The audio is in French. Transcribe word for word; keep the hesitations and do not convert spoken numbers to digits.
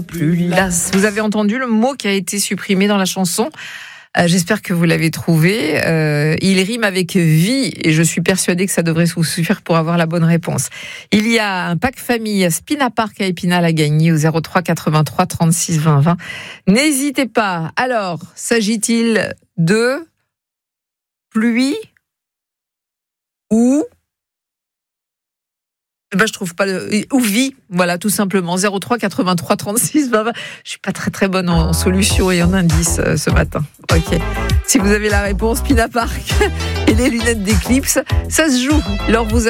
Plus las. Vous avez entendu le mot qui a été supprimé dans la chanson. Euh, j'espère que vous l'avez trouvé. Euh, il rime avec vie et je suis persuadée que ça devrait vous suffire pour avoir la bonne réponse. Il y a un pack famille Spina Park à Épinal à gagner au zéro trois quatre-vingt-trois trente-six vingt vingt. N'hésitez pas. Alors, s'agit-il de pluie ou Ben, je trouve pas le... ou vie, voilà, tout simplement. zéro trois quatre-vingt-trois trente-six vingt vingt. Je suis pas très très bonne en solution et en indice euh, ce matin. Ok. Si vous avez la réponse, Spina Park et les lunettes d'éclipse, ça se joue. Lors vous